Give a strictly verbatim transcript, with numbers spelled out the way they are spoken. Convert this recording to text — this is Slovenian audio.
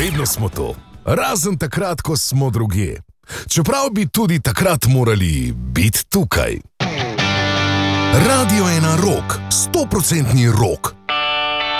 Vedno smo to, razen takrat, ko smo drugje. Čeprav bi tudi takrat morali biti tukaj. Radio ena rock, stoprocentni rock.